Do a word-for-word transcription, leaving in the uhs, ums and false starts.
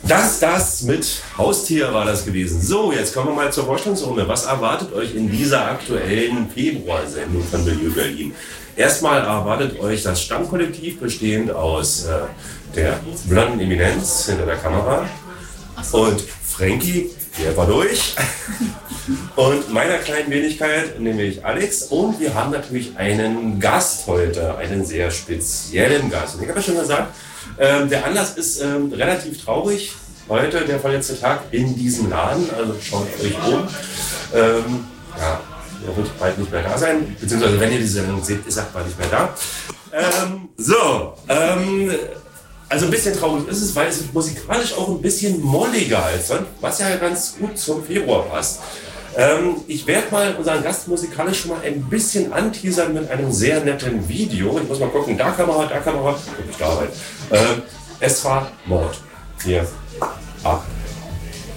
Das, das mit Haustier war das gewesen. So, jetzt kommen wir mal zur Vorstellungsrunde. Was erwartet euch in dieser aktuellen Februarsendung von Milieu Berlin? Erstmal erwartet euch das Stammkollektiv, bestehend aus äh, der blonden Eminenz hinter der Kamera und Frankie, der war durch, und meiner kleinen Wenigkeit, nämlich Alex. Und wir haben natürlich einen Gast heute, einen sehr speziellen Gast. Und ich habe ja schon gesagt, Ähm, der Anlass ist ähm, relativ traurig. Heute der vorletzte Tag in diesem Laden. Also schaut euch um. Ähm, ja, er wird bald nicht mehr da sein. Beziehungsweise, wenn ihr diese Sendung seht, ist er bald nicht mehr da. Ähm, so, ähm, also ein bisschen traurig ist es, weil es musikalisch auch ein bisschen molliger als sonst, was ja ganz gut zum Februar passt. Ähm, ich werde mal unseren Gast musikalisch schon mal ein bisschen anteasern mit einem sehr netten Video. Ich muss mal gucken, da Kamera, da Kamera, guck ich da rein. Ähm, es war Mord. Hier. Ab.